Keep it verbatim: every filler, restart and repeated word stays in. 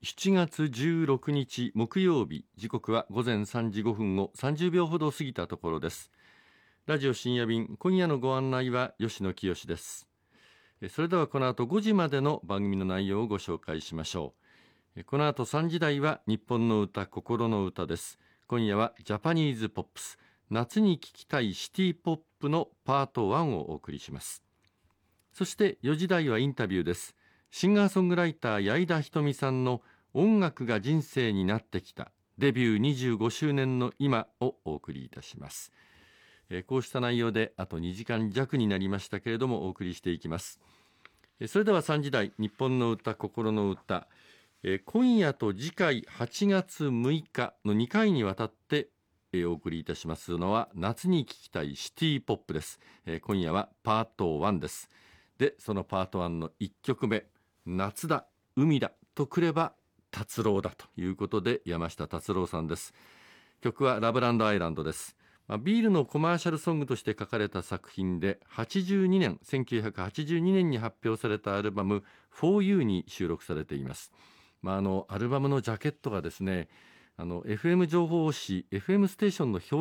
しちがつじゅうろくにち木曜日、時刻はごぜんさんじごふんをさんじゅうびょうほど過ぎたところです。ラジオ深夜便、今夜のご案内は吉野清です。それではこの後ごじまでの番組の内容をご紹介しましょう。この後さんじ台は日本の歌、心の歌です。今夜はジャパニーズポップス、夏に聴きたいシティポップのパートワンをお送りします。そしてよじ台はインタビューです。シンガーソングライター矢井田ひとみさんの音楽が人生になってきたデビューにじゅうごしゅうねんの今をお送りいたします。えー、こうした内容であとにじかんじゃくになりましたけれどもお送りしていきます。えー、それではさんじ台日本の歌心の歌、えー、今夜と次回はちがつむいかのにかいにわたってえー、お送りいたしますのは夏に聴きたいシティポップです。えー、今夜はパートワンです。でそのパートワンのいっきょくめ、夏だ海だとくれば達郎だということで山下達郎さんです。曲はラブランドアイランドです。まあ、ビールのコマーシャルソングとして書かれた作品ではちじゅうにねんせんきゅうひゃくはちじゅうにねんに発表されたアルバム フォーユー に収録されています。まあ、あのアルバムのジャケットがですね、あの エフエム 情報誌 エフエム ステーションの表